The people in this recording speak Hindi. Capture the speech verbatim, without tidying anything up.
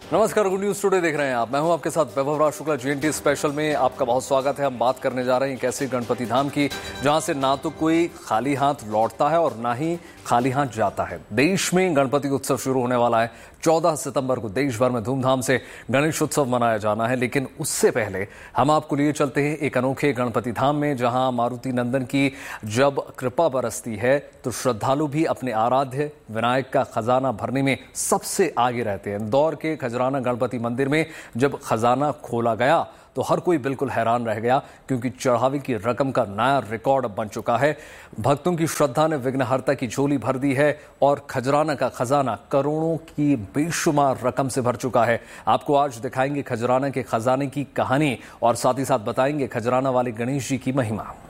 नमस्कार, गुड न्यूज टुडे देख रहे हैं आप। मैं हूं आपके साथ वैभव राज शुक्ला। जीएनटी स्पेशल में आपका बहुत स्वागत है। हम बात करने जा रहे हैं एक ऐसे गणपति धाम की जहां से ना तो कोई खाली हाथ लौटता है और ना ही खाली हाथ जाता है। देश में गणपति उत्सव शुरू होने वाला है। चौदह सितंबर को देश भर में धूमधाम से गणेश उत्सव मनाया जाना है, लेकिन उससे पहले हम आपको लिए चलते हैं एक अनोखे गणपति धाम में, जहां मारुति नंदन की जब कृपा बरसती है तो श्रद्धालु भी अपने आराध्य विनायक का खजाना भरने में सबसे आगे रहते हैं। इंदौर के खजराना गणपति मंदिर में जब खजाना खोला गया तो हर कोई बिल्कुल हैरान रह गया, क्योंकि चढ़ावे की रकम का नया रिकॉर्ड बन चुका है। भक्तों की श्रद्धा ने विघ्नहर्ता की झोली भर दी है और खजराना का खजाना करोड़ों की बेशुमार रकम से भर चुका है। आपको आज दिखाएंगे खजराना के खजाने की कहानी और साथ ही साथ बताएंगे खजराना वाले गणेश जी की महिमा।